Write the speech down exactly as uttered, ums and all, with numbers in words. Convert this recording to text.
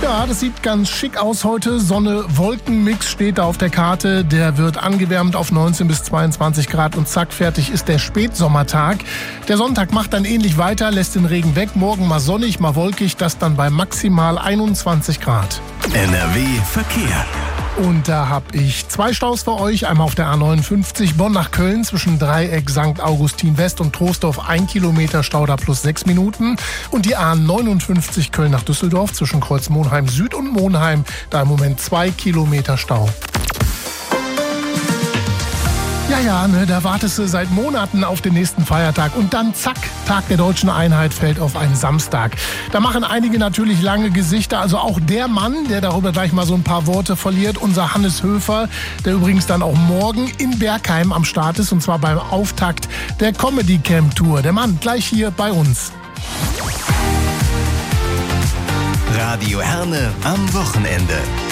Ja, das sieht ganz schick aus heute. Sonne-Wolken-Mix steht da auf der Karte. Der wird angewärmt auf neunzehn bis zweiundzwanzig Grad und zack, fertig ist der Spätsommertag. Der Sonntag macht dann ähnlich weiter, lässt den Regen weg. Morgen mal sonnig, mal wolkig, das dann bei maximal einundzwanzig Grad. N R W Verkehr. Und da habe ich zwei Staus für euch. Einmal auf der A neunundfünfzig Bonn nach Köln zwischen Dreieck Sankt Augustin West und Troisdorf ein Kilometer Stau, da plus sechs Minuten. Und die A neunundfünfzig Köln nach Düsseldorf zwischen Kreuz Monheim Süd und Monheim, da im Moment zwei Kilometer Stau. Ja, ja, ne, da wartest du seit Monaten auf den nächsten Feiertag und dann zack, Tag der Deutschen Einheit fällt auf einen Samstag. Da machen einige natürlich lange Gesichter, also auch der Mann, der darüber gleich mal so ein paar Worte verliert, unser Hannes Höfer, der übrigens dann auch morgen in Bergheim am Start ist und zwar beim Auftakt der Comedy Camp Tour. Der Mann gleich hier bei uns. Radio Herne am Wochenende.